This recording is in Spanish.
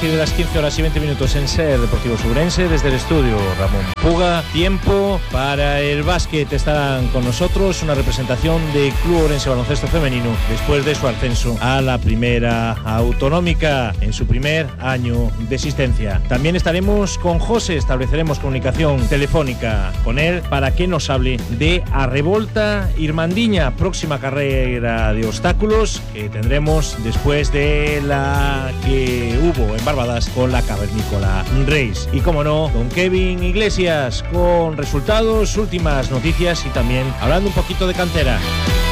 partir de las 15 horas y 20 minutos en SER Deportivo Subrense, desde el estudio Ramón Puga. Tiempo para el básquet. Estarán con nosotros una representación de Club Orense Baloncesto Femenino después de su ascenso a la primera autonómica en su primer año de existencia. También estaremos con José, estableceremos comunicación telefónica con él para que nos hable de Arrevolta Irmandiña, próxima carrera de obstáculos que tendremos después de la que hubo en Barbadas con la Cavernícola Race. Y como no, don Kevin Iglesias con resultados, últimas noticias y también hablando un poquito de cantera.